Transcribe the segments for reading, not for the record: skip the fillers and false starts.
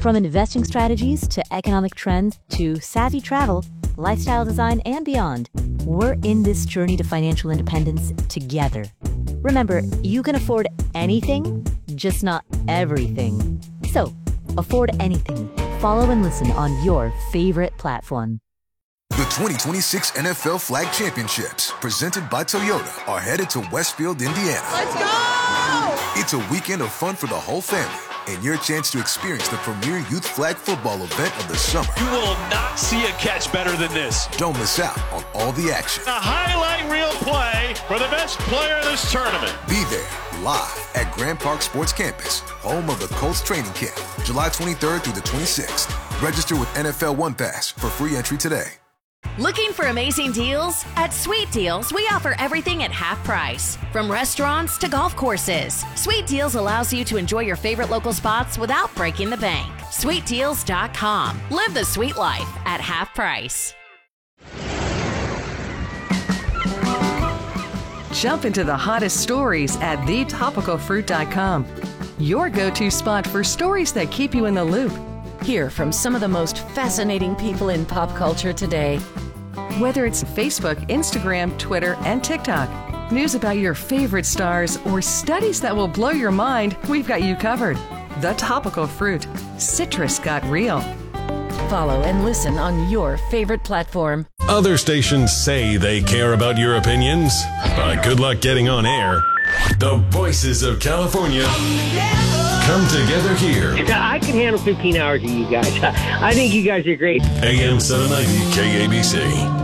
From investing strategies to economic trends to savvy travel, lifestyle design, and beyond, we're in this journey to financial independence together. Remember, you can afford anything, just not everything. So, afford anything. Follow and listen on your favorite platform. The 2026 NFL Flag Championships, presented by Toyota, are headed to Westfield, Indiana. Let's go! It's a weekend of fun for the whole family and your chance to experience the premier youth flag football event of the summer. You will not see a catch better than this. Don't miss out on all the action. A highlight reel play for the best player in this tournament. Be there live at Grand Park Sports Campus, home of the Colts training camp, July 23rd through the 26th. Register with NFL One Pass for free entry today. Looking for amazing deals? At Sweet Deals, we offer everything at half price. From restaurants to golf courses, Sweet Deals allows you to enjoy your favorite local spots without breaking the bank. SweetDeals.com. Live the sweet life at half price. Jump into the hottest stories at thetopicalfruit.com. Your go-to spot for stories that keep you in the loop. Hear from some of the most fascinating people in pop culture today. Whether it's Facebook, Instagram, Twitter, and TikTok, news about your favorite stars, or studies that will blow your mind, we've got you covered. The Topical Fruit. Citrus got real. Follow and listen on your favorite platform. Other stations say they care about your opinions, but good luck getting on air. The voices of California come together here. I can handle 15 hours of you guys. I think you guys are great. AM 790 KABC.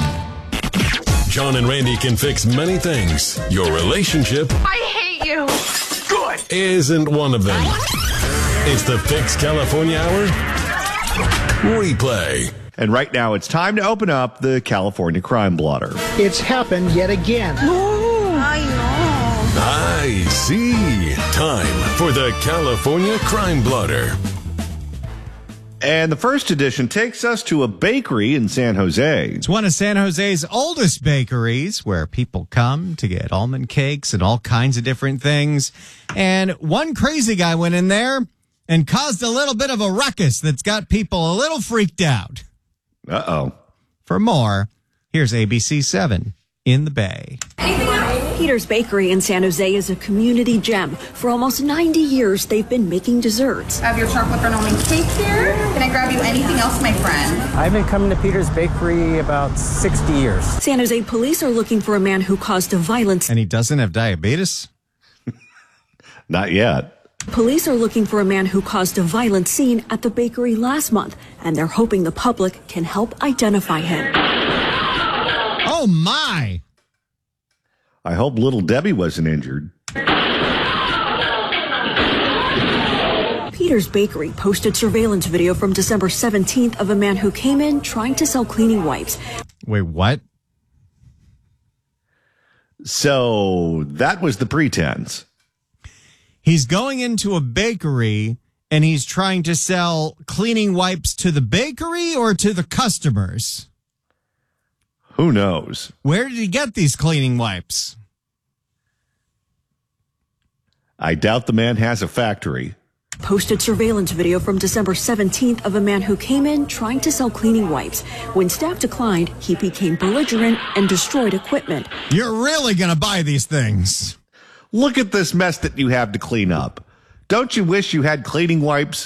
John and Randy can fix many things. Your relationship, I hate you. good, isn't one of them. It's the Fix California Hour replay. And right now it's time to open up the California Crime Blotter. It's happened yet again. I know. I see. Time for the California Crime Blotter. And the first edition takes us to a bakery in San Jose. It's one of San Jose's oldest bakeries where people come to get almond cakes and all kinds of different things. And one crazy guy went in there and caused a little bit of a ruckus that's got people a little freaked out. Uh-oh. For more, here's ABC 7 in the Bay. Peter's Bakery in San Jose is a community gem. For almost 90 years, they've been making desserts. I have your chocolate granola almond cake here. Can I grab you anything else, my friend? I've been coming to Peter's Bakery about 60 years. San Jose police are looking for a man who caused a violent... And he doesn't have diabetes? Not yet. Police are looking for a man who caused a violent scene at the bakery last month, and they're hoping the public can help identify him. Oh, my! I hope little Debbie wasn't injured. Peter's Bakery posted surveillance video from December 17th of a man who came in trying to sell cleaning wipes. Wait, what? So that was the pretense. He's going into a bakery and he's trying to sell cleaning wipes to the bakery or to the customers? Who knows? Where did he get these cleaning wipes? I doubt the man has a factory. Posted surveillance video from December 17th of a man who came in trying to sell cleaning wipes. When staff declined, he became belligerent and destroyed equipment. You're really going to buy these things? Look at this mess that you have to clean up. Don't you wish you had cleaning wipes?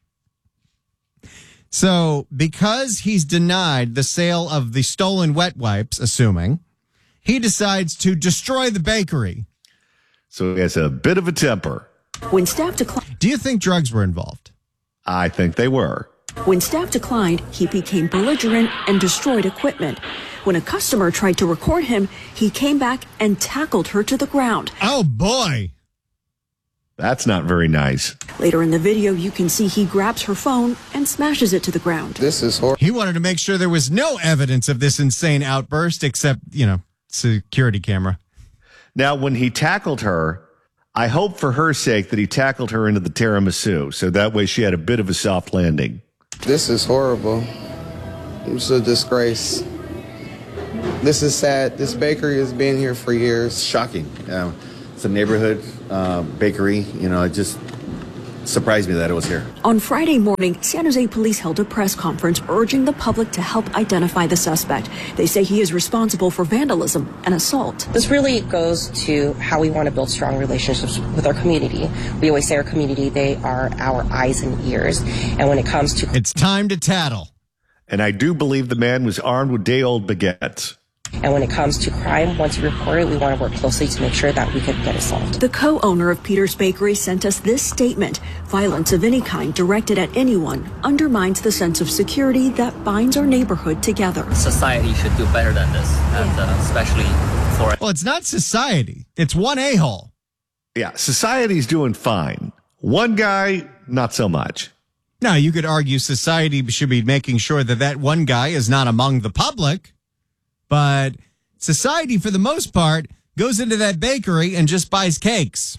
So, because he's denied the sale of the stolen wet wipes, assuming, he decides to destroy the bakery. So he has a bit of a temper. When staff declined... Do you think drugs were involved? I think they were. When staff declined, he became belligerent and destroyed equipment. When a customer tried to record him, he came back and tackled her to the ground. Oh, boy. That's not very nice. Later in the video, you can see he grabs her phone and smashes it to the ground. This is horrible. He wanted to make sure there was no evidence of this insane outburst except, security camera. Now, when he tackled her, I hope for her sake that he tackled her into the tiramisu, so that way she had a bit of a soft landing. This is horrible. It's a disgrace. This is sad. This bakery has been here for years. Shocking. It's a neighborhood bakery. surprised me that it was here. On Friday morning, San Jose police held a press conference urging the public to help identify the suspect. They say he is responsible for vandalism and assault. This really goes to how we want to build strong relationships with our community. We always say our community, they are our eyes and ears. And when it comes to... It's time to tattle. And I do believe the man was armed with day-old baguettes. And when it comes to crime, once you report it, we want to work closely to make sure that we can get it solved. The co-owner of Peter's Bakery sent us this statement. Violence of any kind directed at anyone undermines the sense of security that binds our neighborhood together. Society should do better than this, and especially for... Well, it's not society. It's one a-hole. Yeah, society's doing fine. One guy, not so much. Now, you could argue society should be making sure that that one guy is not among the public. But society, for the most part, goes into that bakery and just buys cakes.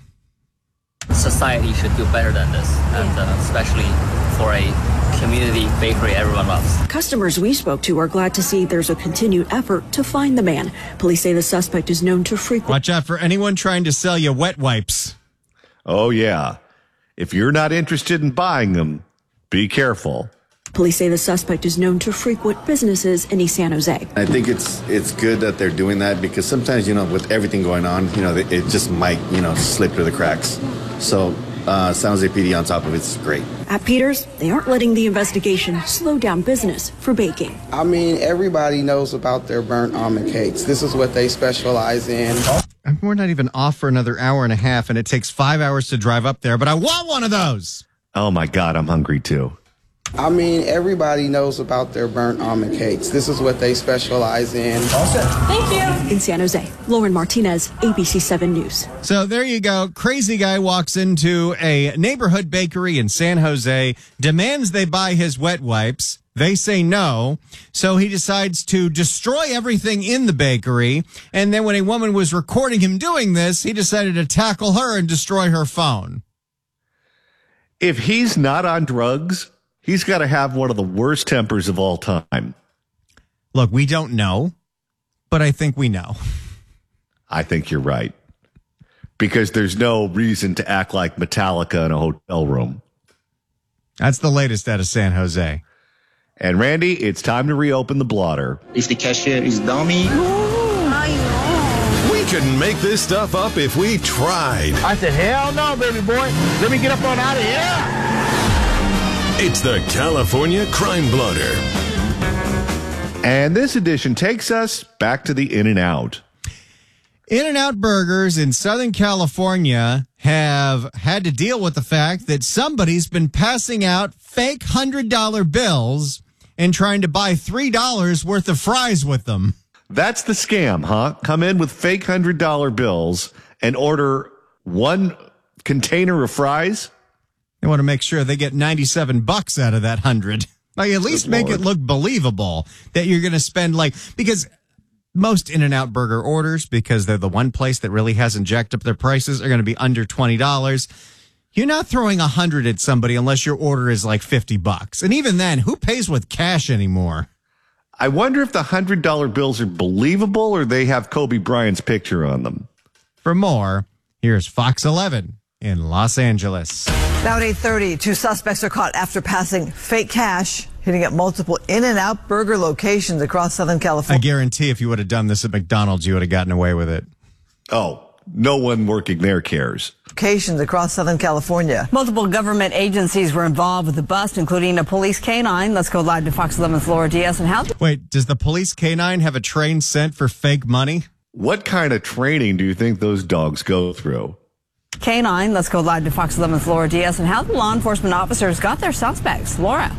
Society should do better than this, and especially for a community bakery everyone loves. Customers we spoke to are glad to see there's a continued effort to find the man. Police say the suspect is known to frequent... Watch out for anyone trying to sell you wet wipes. Oh, yeah. If you're not interested in buying them, be careful. Police say the suspect is known to frequent businesses in East San Jose. I think it's good that they're doing that because sometimes, with everything going on, it just might, slip through the cracks. So San Jose PD on top of it's great. At Peter's, they aren't letting the investigation slow down business for baking. I mean, everybody knows about their burnt almond cakes. This is what they specialize in. We're not even off for another hour and a half, and it takes 5 hours to drive up there, but I want one of those. Oh, my God, I'm hungry, too. I mean, everybody knows about their burnt almond cakes. This is what they specialize in. Thank you. In San Jose, Lauren Martinez, ABC 7 News. So there you go. Crazy guy walks into a neighborhood bakery in San Jose, demands they buy his wet wipes. They say no. So he decides to destroy everything in the bakery. And then when a woman was recording him doing this, he decided to tackle her and destroy her phone. If he's not on drugs, he's got to have one of the worst tempers of all time. Look, we don't know, but I think we know. I think you're right. Because there's no reason to act like Metallica in a hotel room. That's the latest out of San Jose. And Randy, it's time to reopen the blotter. If the cashier is dummy. We couldn't make this stuff up if we tried. I said, hell no, baby boy. Let me get up on out of here. It's the California Crime Blotter. And this edition takes us back to the In-N-Out. In-N-Out Burgers in Southern California have had to deal with the fact that somebody's been passing out fake $100 bills and trying to buy $3 worth of fries with them. That's the scam, huh? Come in with fake $100 bills and order one container of fries. They want to make sure they get $97 out of that 100. Like, at least make it look believable that you're going to spend because most In-N-Out burger orders, because they're the one place that really hasn't jacked up their prices, are going to be under $20. You're not throwing 100 at somebody unless your order is like $50. And even then, who pays with cash anymore? I wonder if the $100 bills are believable or they have Kobe Bryant's picture on them. For more, here's Fox 11 in Los Angeles. Now at 8:30, 2 suspects are caught after passing fake cash, hitting at multiple In-N-Out burger locations across Southern California. I guarantee if you would have done this at McDonald's, you would have gotten away with it. Oh, no one working there cares. Locations across Southern California. Multiple government agencies were involved with the bust, including a police canine. Let's go live to Fox 11's Laura Diaz. And how? Wait, does the police canine have a train sent for fake money? What kind of training do you think those dogs go through? Canine. Let's go live to Fox 11's Laura Diaz. And how the law enforcement officers got their suspects. Laura.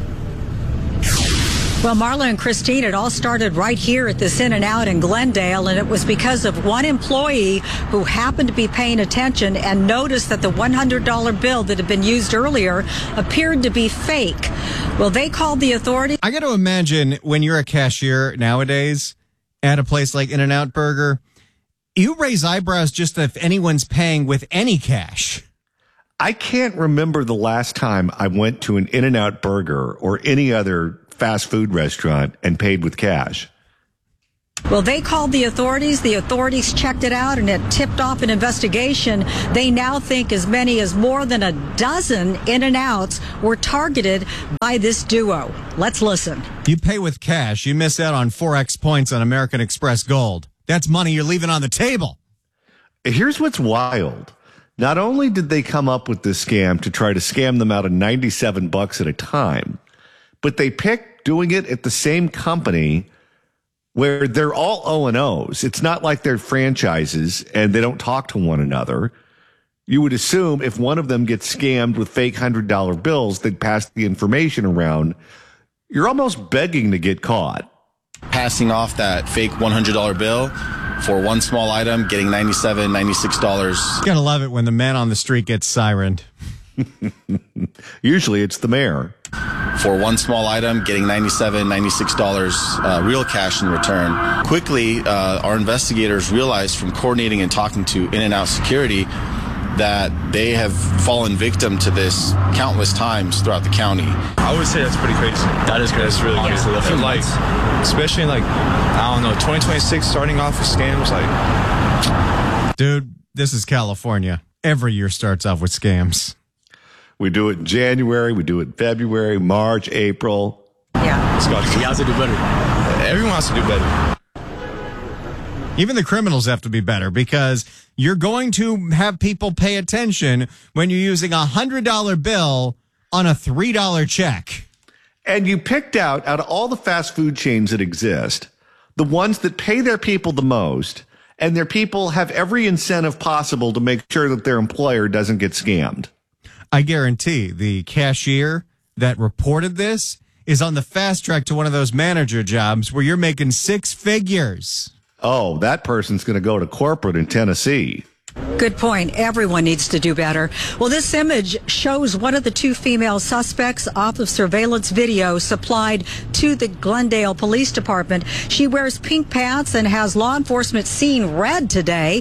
Well, Marla and Christine, it all started right here at this In-N-Out in Glendale, and it was because of one employee who happened to be paying attention and noticed that the $100 bill that had been used earlier appeared to be fake. Well, they called the authorities. I got to imagine when you're a cashier nowadays at a place like In-N-Out Burger, you raise eyebrows just if anyone's paying with any cash. I can't remember the last time I went to an In-N-Out Burger or any other fast food restaurant and paid with cash. Well, they called the authorities. The authorities checked it out, and it tipped off an investigation. They now think as many as more than a dozen In-N-Outs were targeted by this duo. Let's listen. You pay with cash. You miss out on 4x points on American Express Gold. That's money you're leaving on the table. Here's what's wild. Not only did they come up with this scam to try to scam them out of $97 at a time, but they picked doing it at the same company where they're all O&Os. It's not like they're franchises and they don't talk to one another. You would assume if one of them gets scammed with fake $100 bills, they'd pass the information around. You're almost begging to get caught. Passing off that fake $100 bill for one small item, getting $97, $96. Gotta love it when the man on the street gets sirened. Usually it's the mayor. For one small item, getting $97, $96 real cash in return. Quickly, our investigators realized from coordinating and talking to In-N-Out Security that they have fallen victim to this countless times throughout the county. I would say that's pretty crazy. That is crazy. That's really crazy. Yeah. Like, especially like, I don't know, 2026 starting off with scams. Like, dude, this is California. Every year starts off with scams. We do it in January, we do it in February, March, April. Yeah. You have to do better. Everyone has to do better. Even the criminals have to be better because you're going to have people pay attention when you're using a $100 bill on a $3 check. And you picked out of all the fast food chains that exist, the ones that pay their people the most, and their people have every incentive possible to make sure that their employer doesn't get scammed. I guarantee the cashier that reported this is on the fast track to one of those manager jobs where you're making 6 figures. Oh, that person's going to go to corporate in Tennessee. Good point. Everyone needs to do better. Well, this image shows one of the 2 female suspects off of surveillance video supplied to the Glendale Police Department. She wears pink pants and has law enforcement seen red today.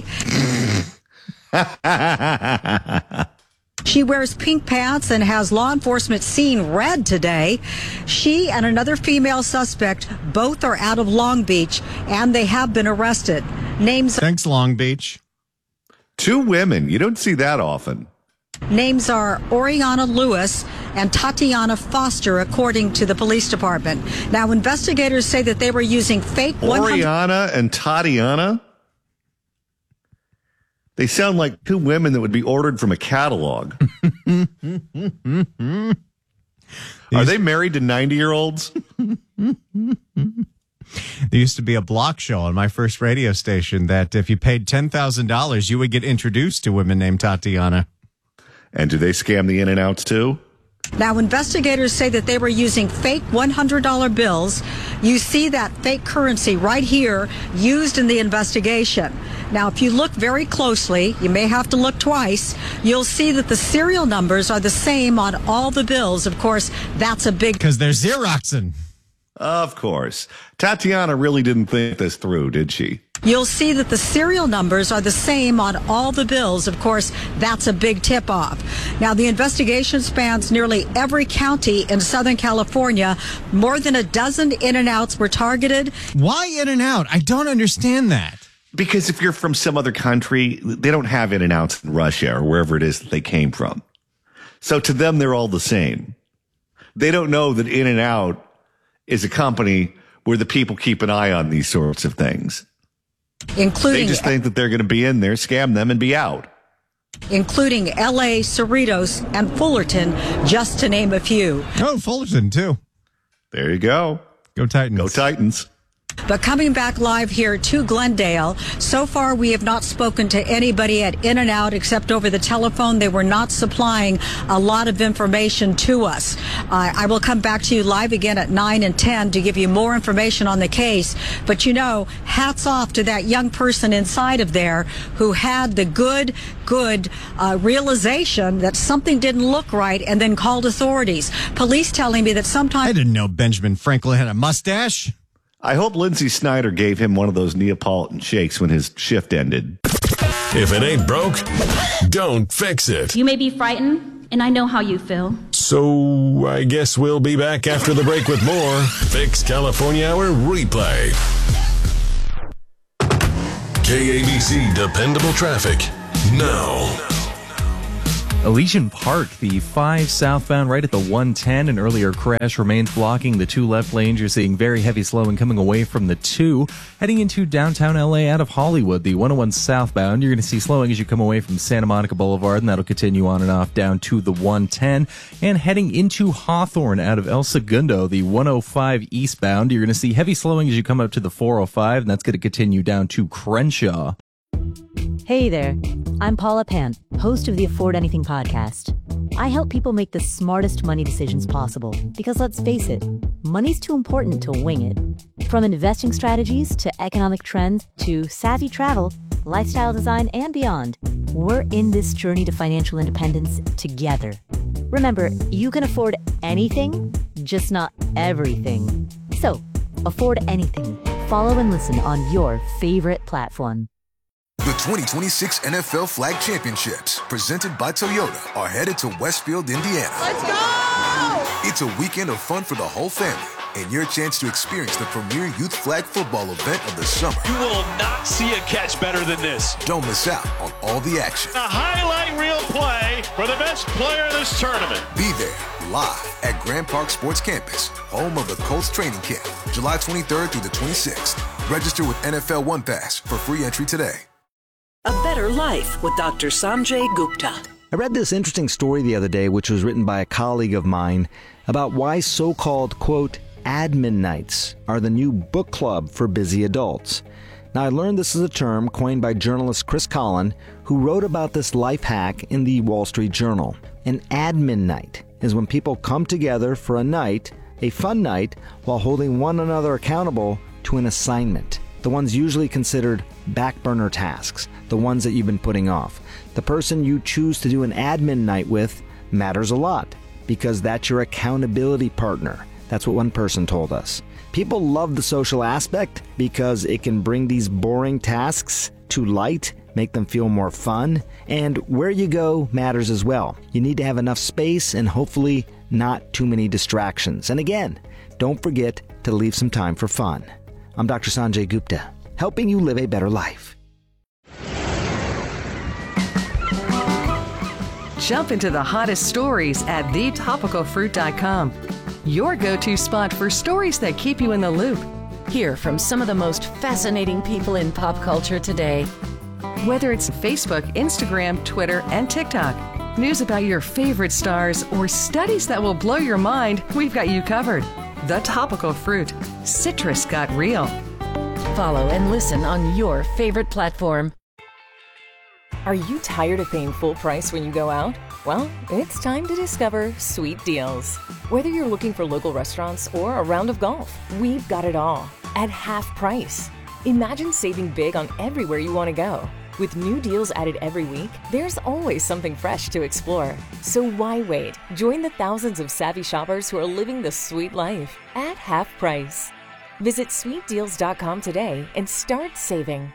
She wears pink pants and has law enforcement seen red today. She and another female suspect both are out of Long Beach, and they have been arrested. Thanks, Long Beach. 2 women. You don't see that often. Names are Oriana Lewis and Tatiana Foster, according to the police department. Now, investigators say that they were using fake Oriana and Tatiana? They sound like 2 women that would be ordered from a catalog. Are they married to 90-year-olds? There used to be a block show on my first radio station that if you paid $10,000, you would get introduced to women named Tatiana. And do they scam the In-N-Outs too? Now, investigators say that they were using fake $100 bills. You see that fake currency right here used in the investigation. Now, if you look very closely, you may have to look twice, you'll see that the serial numbers are the same on all the bills. Of course, that's a big... Because they're Xeroxing. Of course. Tatiana really didn't think this through, did she? You'll see that the serial numbers are the same on all the bills. Of course, that's a big tip-off. Now, the investigation spans nearly every county in Southern California. More than a dozen In-N-Outs were targeted. Why In-N-Out? I don't understand that. Because if you're from some other country, they don't have In-N-Outs in Russia or wherever it is that they came from. So to them, they're all the same. They don't know that In-N-Out is a company where the people keep an eye on these sorts of things. Including, they just think that they're going to be in there, scam them, and be out. Including L.A., Cerritos, and Fullerton, just to name a few. Oh, Fullerton, too. There you go. Go Titans. Go Titans. But coming back live here to Glendale, so far we have not spoken to anybody at In-N-Out except over the telephone. They were not supplying a lot of information to us. I will come back to you live again at 9 and 10 to give you more information on the case. But, you know, hats off to that young person inside of there who had the good realization that something didn't look right and then called authorities. Police telling me that sometimes... I didn't know Benjamin Franklin had a mustache. I hope Lindsay Snyder gave him one of those Neapolitan shakes when his shift ended. If it ain't broke, don't fix it. You may be frightened, and I know how you feel. So I guess we'll be back after the break with more Fix California Hour Replay. KABC Dependable Traffic now. Elysian Park, the 5 southbound right at the 110. An earlier crash remains blocking the 2 left lanes. You're seeing very heavy slowing coming away from the 2. Heading into downtown LA out of Hollywood, the 101 southbound, you're going to see slowing as you come away from Santa Monica Boulevard, and that'll continue on and off down to the 110. And heading into Hawthorne out of El Segundo, the 105 eastbound, you're going to see heavy slowing as you come up to the 405, and that's going to continue down to Crenshaw. Hey there, I'm Paula Pant, host of the Afford Anything podcast. I help people make the smartest money decisions possible because let's face it, money's too important to wing it. From investing strategies to economic trends to savvy travel, lifestyle design, and beyond, we're in this journey to financial independence together. Remember, you can afford anything, just not everything. So, afford anything. Follow and listen on your favorite platform. The 2026 NFL Flag Championships, presented by Toyota, are headed to Westfield, Indiana. Let's go! It's a weekend of fun for the whole family and your chance to experience the premier youth flag football event of the summer. You will not see a catch better than this. Don't miss out on all the action. A highlight reel play for the best player in this tournament. Be there live at Grand Park Sports Campus, home of the Colts training camp, July 23rd through the 26th. Register with NFL One Pass for free entry today. A Better Life with Dr. Sanjay Gupta. I read this interesting story the other day, which was written by a colleague of mine, about why so-called, quote, admin nights are the new book club for busy adults. Now, I learned this is a term coined by journalist Chris Collin, who wrote about this life hack in the Wall Street Journal. An admin night is when people come together for a night, a fun night, while holding one another accountable to an assignment. The ones usually considered back burner tasks, the ones that you've been putting off. The person you choose to do an admin night with matters a lot because that's your accountability partner. That's what one person told us. People love the social aspect because it can bring these boring tasks to light, make them feel more fun, and where you go matters as well. You need to have enough space and hopefully not too many distractions. And again, don't forget to leave some time for fun. I'm Dr. Sanjay Gupta, helping you live a better life. Jump into the hottest stories at thetopicalfruit.com. Your go-to spot for stories that keep you in the loop. Hear from some of the most fascinating people in pop culture today. Whether it's Facebook, Instagram, Twitter, and TikTok, news about your favorite stars, or studies that will blow your mind, we've got you covered. The Topical Fruit. Citrus got real. Follow and listen on your favorite platform. Are you tired of paying full price when you go out? Well, it's time to discover Sweet Deals. Whether you're looking for local restaurants or a round of golf, we've got it all at half price. Imagine saving big on everywhere you want to go. With new deals added every week, there's always something fresh to explore. So why wait? Join the thousands of savvy shoppers who are living the sweet life at half price. Visit sweetdeals.com today and start saving.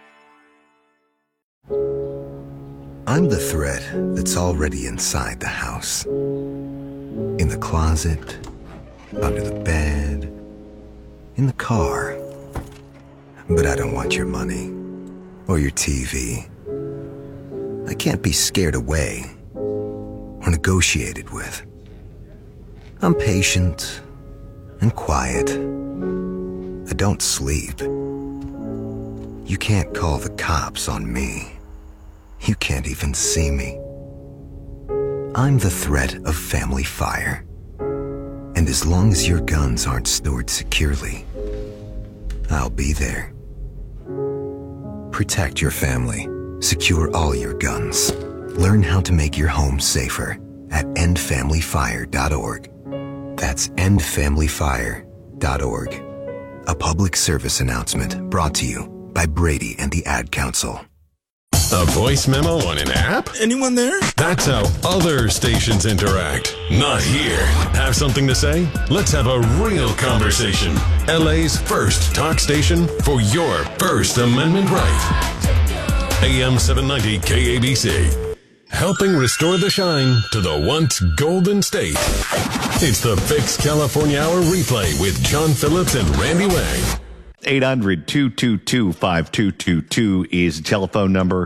I'm the thread that's already inside the house. In the closet, under the bed, in the car. But I don't want your money or your TV. I can't be scared away or negotiated with. I'm patient and quiet. I don't sleep. You can't call the cops on me. You can't even see me. I'm the threat of family fire. And as long as your guns aren't stored securely, I'll be there. Protect your family. Secure all your guns. Learn how to make your home safer at endfamilyfire.org. That's endfamilyfire.org. A public service announcement brought to you by Brady and the Ad Council. A voice memo on an app? Anyone there? That's how other stations interact. Not here. Have something to say? Let's have a real conversation. LA's first talk station for your First Amendment right. AM 790 KABC. Helping restore the shine to the once golden state. It's the Fix California Hour replay with John Phillips and Randy Wang. 800-222-5222 is the telephone number.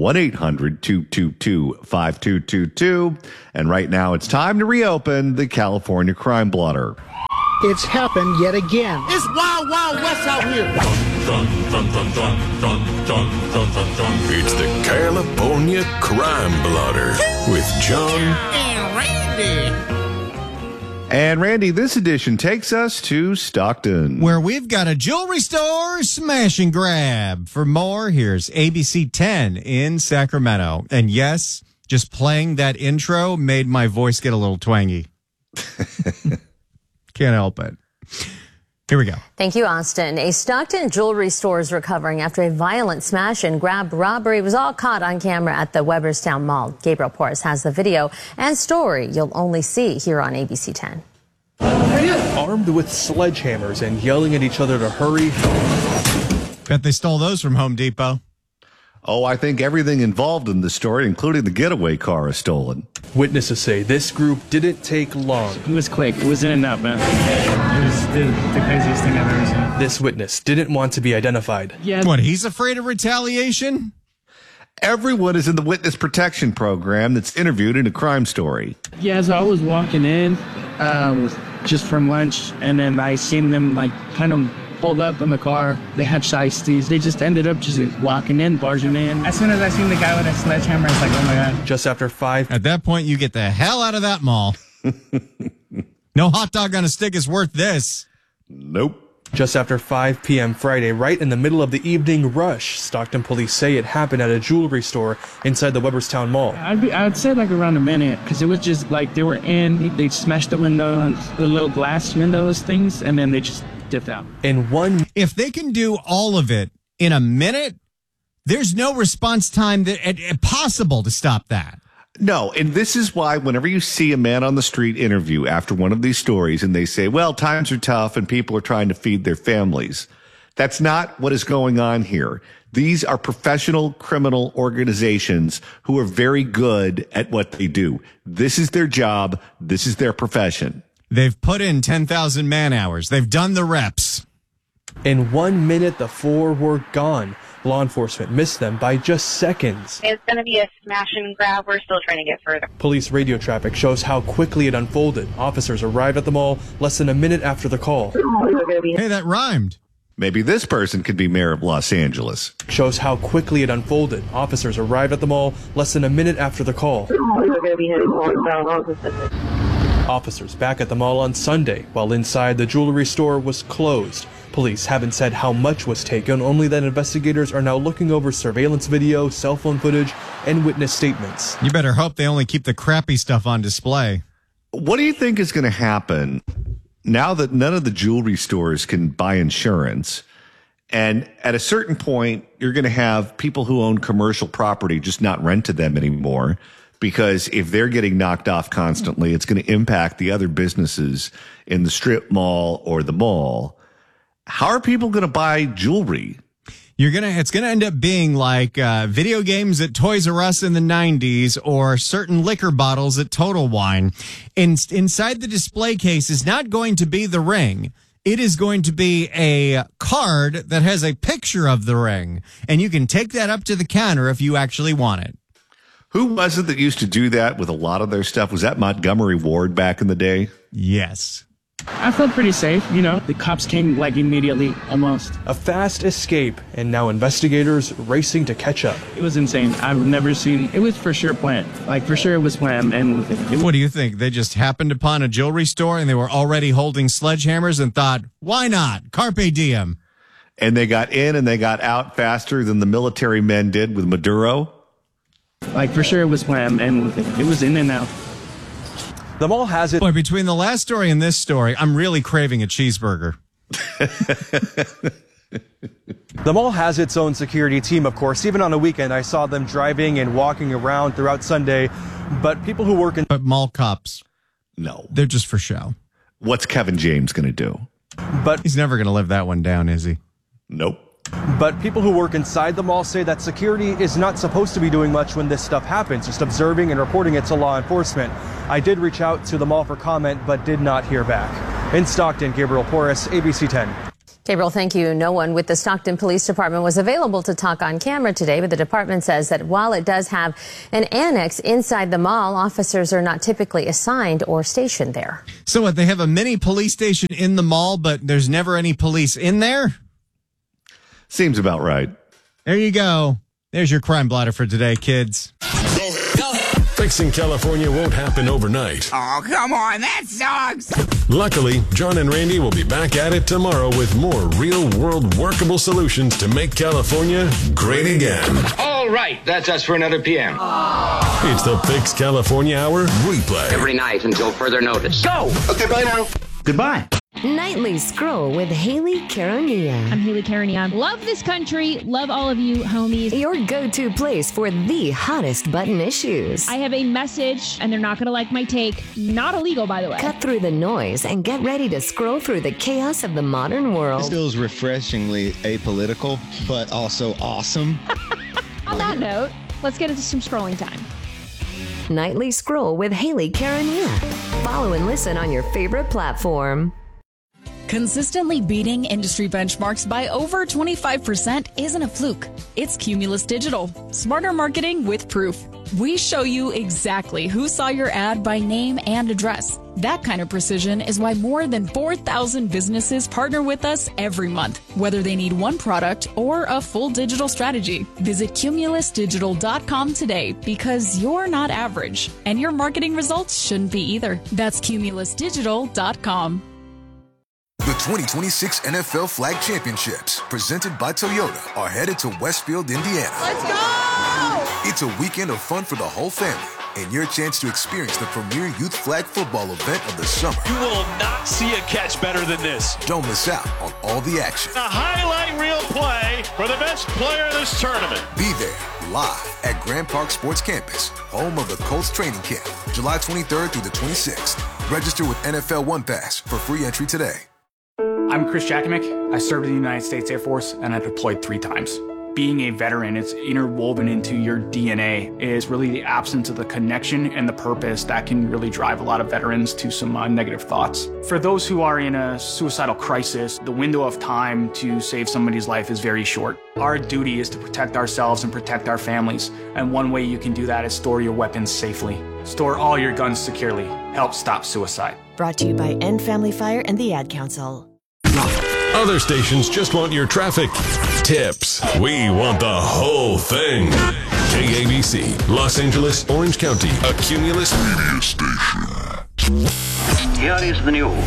1-800-222-5222. And right now it's time to reopen the California Crime Blotter. It's happened yet again. It's Wild Wild West out here. It's the California Crime Blotter with John and Randy. And Randy, this edition takes us to Stockton, where we've got a jewelry store smash and grab. For more, here's ABC 10 in Sacramento. And yes, just playing that intro made my voice get a little twangy. Can't help it. Here we go. Thank you, Austin. A Stockton jewelry store is recovering after a violent smash and grab robbery was all caught on camera at the Weberstown Mall. Gabriel Porras has the video and story you'll only see here on ABC 10. Armed with sledgehammers and yelling at each other to hurry. Bet they stole those from Home Depot. Oh, I think everything involved in the story, including the getaway car, is stolen. Witnesses say this group didn't take long. It was quick. It was in and out, man. It was the craziest thing I've ever seen. This witness didn't want to be identified. Yeah. What, he's afraid of retaliation? Everyone is in the witness protection program that's interviewed in a crime story. Yeah, so I was walking in just from lunch, and then I seen them kind of pulled up in the car. They had shiesties. They just ended up just walking in, barging in. As soon as I seen the guy with a sledgehammer, it's like, oh my God. Just after 5. At that point, you get the hell out of that mall. No hot dog on a stick is worth this. Nope. Just after 5 p.m. Friday, right in the middle of the evening rush, Stockton police say it happened at a jewelry store inside the Weberstown Mall. I'd say around a minute, because it was just they were in, they smashed the windows, the little glass windows things, and then they just dipped out. If they can do all of it in a minute, there's no response time possible to stop that. No, and this is why whenever you see a man on the street interview after one of these stories and they say, well, times are tough and people are trying to feed their families, that's not what is going on here. These are professional criminal organizations who are very good at what they do. This is their job. This is their profession. They've put in 10,000 man hours. They've done the reps. In 1 minute, the 4 were gone. Law enforcement missed them by just seconds. It's going to be a smash and grab. We're still trying to get further. Police radio traffic shows how quickly it unfolded. Officers arrived at the mall less than a minute after the call. Hey, that rhymed. Maybe this person could be mayor of Los Angeles. Shows how quickly it unfolded. Officers arrived at the mall less than a minute after the call. Officers back at the mall on Sunday, while inside the jewelry store was closed. Police haven't said how much was taken, only that investigators are now looking over surveillance video, cell phone footage, and witness statements. You better hope they only keep the crappy stuff on display. What do you think is going to happen now that none of the jewelry stores can buy insurance? And at a certain point, you're going to have people who own commercial property just not rent to them anymore. Because if they're getting knocked off constantly, it's going to impact the other businesses in the strip mall or the mall. How are people going to buy jewelry? It's going to end up being like video games at Toys R Us in the 90s or certain liquor bottles at Total Wine. Inside the display case is not going to be the ring. It is going to be a card that has a picture of the ring. And you can take that up to the counter if you actually want it. Who was it that used to do that with a lot of their stuff? Was that Montgomery Ward back in the day? Yes. I felt pretty safe, the cops came immediately, almost. A fast escape, and now investigators racing to catch up. It was insane. I've never seen, it was for sure planned. For sure it was planned. And what do you think? They just happened upon a jewelry store and they were already holding sledgehammers and thought, why not? Carpe diem. And they got in and they got out faster than the military men did with Maduro? For sure it was planned, and it was in and out. The mall has it. Boy, between the last story and this story, I'm really craving a cheeseburger. The mall has its own security team, of course. Even on a weekend, I saw them driving and walking around throughout Sunday. But people who work in... But mall cops, no. They're just for show. What's Kevin James going to do? But he's never going to live that one down, is he? Nope. But people who work inside the mall say that security is not supposed to be doing much when this stuff happens, just observing and reporting it to law enforcement. I did reach out to the mall for comment, but did not hear back. In Stockton, Gabriel Porras, ABC 10. Gabriel, thank you. No one with the Stockton Police Department was available to talk on camera today, but the department says that while it does have an annex inside the mall, officers are not typically assigned or stationed there. So what, they have a mini police station in the mall, but there's never any police in there? Seems about right. There you go. There's your crime blotter for today, kids. Fixing California won't happen overnight. Oh, come on, that sucks. Luckily, John and Randy will be back at it tomorrow with more real-world workable solutions to make California great again. All right, that's us for another PM. It's the Fix California Hour replay. Every night until further notice. Go! Okay, bye now. Goodbye. Nightly Scroll with Haley Caronia. I'm Haley Caronia. Love this country. Love all of you, homies. Your go-to place for the hottest button issues. I have a message, and they're not going to like my take. Not illegal, by the way. Cut through the noise and get ready to scroll through the chaos of the modern world. This feels refreshingly apolitical, but also awesome. On that note, let's get into some scrolling time. Nightly Scroll with Haley Caronia. Follow and listen on your favorite platform. Consistently beating industry benchmarks by over 25% isn't a fluke. It's Cumulus Digital. Smarter marketing with proof. We show you exactly who saw your ad by name and address. That kind of precision is why more than 4,000 businesses partner with us every month, whether they need one product or a full digital strategy. Visit cumulusdigital.com today because you're not average, and your marketing results shouldn't be either. That's cumulusdigital.com. The 2026 NFL Flag Championships, presented by Toyota, are headed to Westfield, Indiana. Let's go! It's a weekend of fun for the whole family and your chance to experience the premier youth flag football event of the summer. You will not see a catch better than this. Don't miss out on all the action. A highlight reel play for the best player of this tournament. Be there live at Grand Park Sports Campus, home of the Colts training camp, July 23rd through the 26th. Register with NFL One Pass for free entry today. I'm Chris Jakimick. I served in the United States Air Force and I deployed 3 times. Being a veteran, it's interwoven into your DNA. It is really the absence of the connection and the purpose that can really drive a lot of veterans to some negative thoughts. For those who are in a suicidal crisis, the window of time to save somebody's life is very short. Our duty is to protect ourselves and protect our families. And one way you can do that is store your weapons safely. Store all your guns securely. Help stop suicide. Brought to you by End Family Fire and the Ad Council. Other stations just want your traffic tips. We want the whole thing. KABC, Los Angeles, Orange County, a Cumulus media station. Here is the news.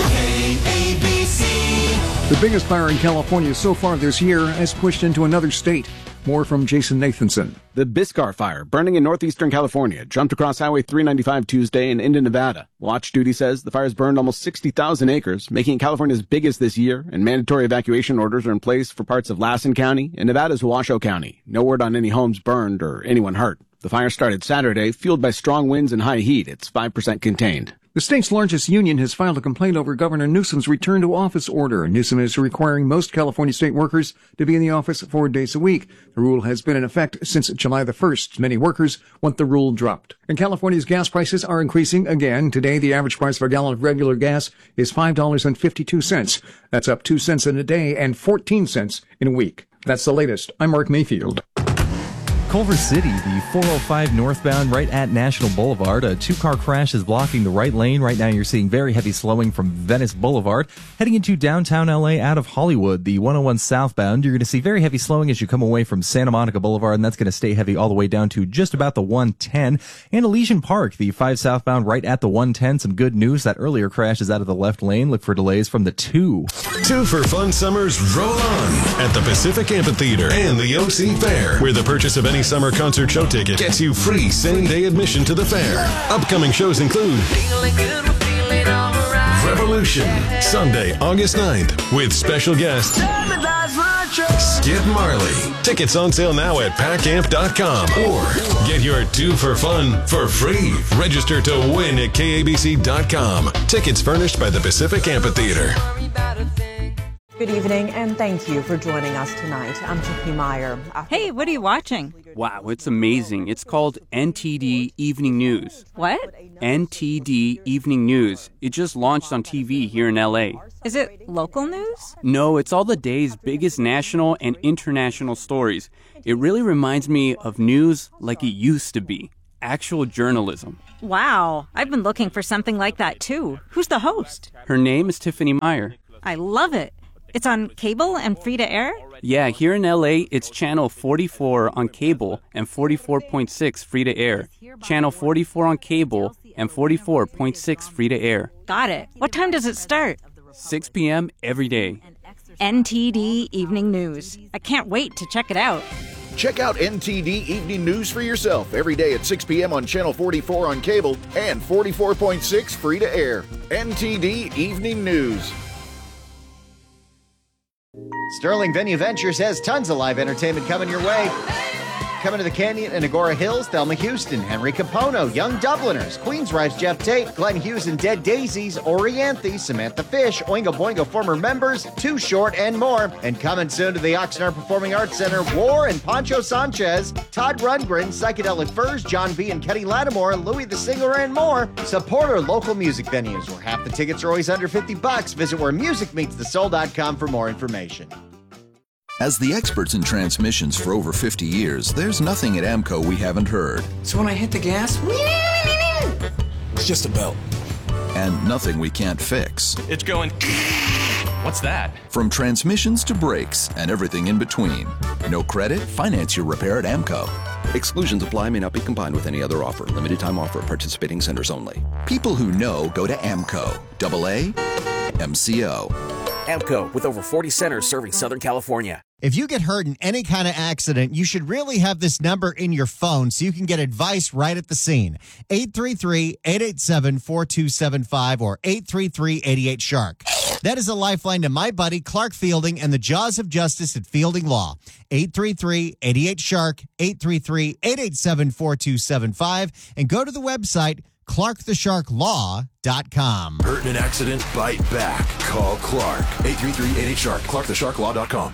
The biggest fire in California so far this year has pushed into another state. More from Jason Nathanson. The Biscar Fire, burning in northeastern California, jumped across Highway 395 Tuesday and into Nevada. Watch Duty says the fire's burned almost 60,000 acres, making it California's biggest this year, and mandatory evacuation orders are in place for parts of Lassen County and Nevada's Washoe County. No word on any homes burned or anyone hurt. The fire started Saturday, fueled by strong winds and high heat. It's 5% contained. The state's largest union has filed a complaint over Governor Newsom's return to office order. Newsom is requiring most California state workers to be in the office 4 days a week. The rule has been in effect since July the 1st. Many workers want the rule dropped. And California's gas prices are increasing again. Today, the average price for a gallon of regular gas is $5.52. That's up 2 cents in a day and 14 cents in a week. That's the latest. I'm Mark Mayfield. Culver City, the 405 northbound right at National Boulevard. A 2-car crash is blocking the right lane. Right now you're seeing very heavy slowing from Venice Boulevard. Heading into downtown LA out of Hollywood, the 101 southbound, you're going to see very heavy slowing as you come away from Santa Monica Boulevard, and that's going to stay heavy all the way down to just about the 110. And Elysian Park, the 5 southbound right at the 110. Some good news, that earlier crash is out of the left lane. Look for delays from the 2. 2 for fun summers roll on at the Pacific Amphitheater and the OC Fair, where the purchase of any summer concert show ticket gets you free same-day admission to the fair. Upcoming shows include Revolution, Sunday, August 9th, with special guest Skip Marley. Tickets on sale now at packamp.com, or get your 2 for fun for free. Register to win at kabc.com. Tickets furnished by the Pacific Amphitheater. Good evening, and thank you for joining us tonight. I'm Tiffany Meyer. Hey, what are you watching? Wow, it's amazing. It's called NTD Evening News. What? NTD Evening News. It just launched on TV here in LA. Is it local news? No, it's all the day's biggest national and international stories. It really reminds me of news like it used to be. Actual journalism. Wow, I've been looking for something like that too. Who's the host? Her name is Tiffany Meyer. I love it. It's on cable and free to air? Yeah, here in LA, it's channel 44 on cable and 44.6 free to air. Channel 44 on cable and 44.6 free to air. Got it. What time does it start? 6 p.m. every day. NTD Evening News. I can't wait to check it out. Check out NTD Evening News for yourself every day at 6 p.m. on Channel 44 on cable and 44.6 free to air. NTD Evening News. Sterling Venue Ventures has tons of live entertainment coming your way. Coming to the Canyon and Agora Hills, Thelma Houston, Henry Capono, Young Dubliners, Queensryche, Jeff Tate, Glenn Hughes and Dead Daisies, Orianthe, Samantha Fish, Oingo Boingo former members, Too Short, and more. And coming soon to the Oxnard Performing Arts Center, War and Pancho Sanchez, Todd Rundgren, Psychedelic Furs, John B. and Kenny Lattimore, Louis the Singer, and more. Support our local music venues where half the tickets are always under $50. Visit wheremusicmeetsthesoul.com for more information. As the experts in transmissions for over 50 years, there's nothing at AMCO we haven't heard. So when I hit the gas, It's just a belt. And nothing we can't fix. It's going. What's that? From transmissions to brakes and everything in between. No credit? Finance your repair at AMCO. Exclusions apply, may not be combined with any other offer. Limited time offer at participating centers only. People who know go to AMCO. AA MCO. AMCO, with over 40 centers serving Southern California. If you get hurt in any kind of accident, you should really have this number in your phone so you can get advice right at the scene. 833-887-4275 or 833-88-SHARK. That is a lifeline to my buddy Clark Fielding and the Jaws of Justice at Fielding Law. 833-88-SHARK, 833-887-4275, and go to the website ClarkTheSharkLaw.com. Hurt in an accident? Bite back. Call Clark. 833-88-SHARK. ClarkTheSharkLaw.com.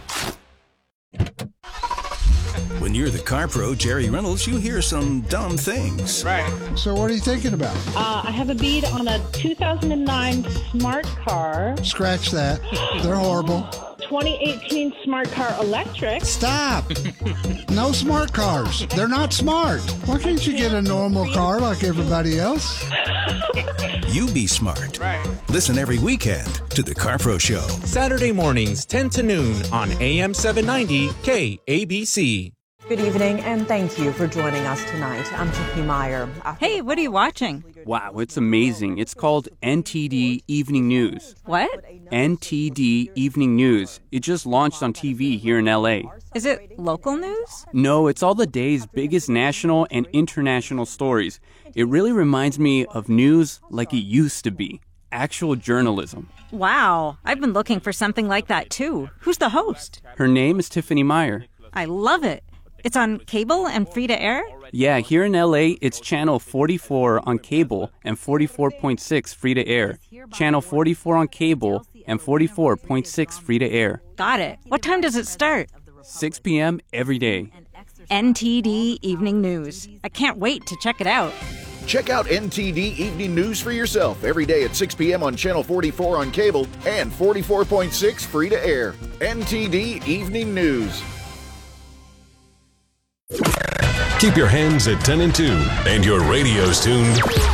When you're the car pro, Jerry Reynolds, you hear some dumb things. Right. So what are you thinking about? I have a bead on a 2009 Smart Car. Scratch that. They're horrible. 2018 Smart Car Electric. Stop. No smart cars. They're not smart. Why can't you get a normal car like everybody else? You be smart. Right. Listen every weekend to the Car Pro Show. Saturday mornings, 10 to noon on AM 790 KABC. Good evening, and thank you for joining us tonight. I'm Tiffany Meyer. Hey, what are you watching? Wow, it's amazing. It's called NTD Evening News. What? NTD Evening News. It just launched on TV here in LA. Is it local news? No, it's all the day's biggest national and international stories. It really reminds me of news like it used to be. Actual journalism. Wow, I've been looking for something like that too. Who's the host? Her name is Tiffany Meyer. I love it. It's on cable and free to air? Yeah, here in LA, it's channel 44 on cable and 44.6 free to air. Channel 44 on cable and 44.6 free to air. Got it. What time does it start? 6 p.m. every day. NTD Evening News. I can't wait to check it out. Check out NTD Evening News for yourself every day at 6 p.m. on Channel 44 on cable and 44.6 free to air. NTD Evening News. Keep your hands at 10 and 2 and your radios tuned